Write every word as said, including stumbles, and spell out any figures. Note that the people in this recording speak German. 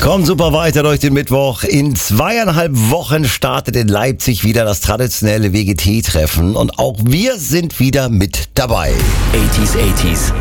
Komm super weiter durch den Mittwoch. In zweieinhalb Wochen startet in Leipzig wieder das traditionelle W G T-Treffen und auch wir sind wieder mit dabei. achtziger, achtziger